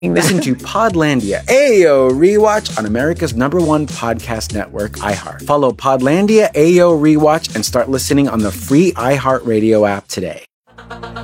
Listen to Podlandia AO Rewatch on America's #1 podcast network, iHeart. Follow Podlandia AO Rewatch and start listening on the free iHeartRadio app today.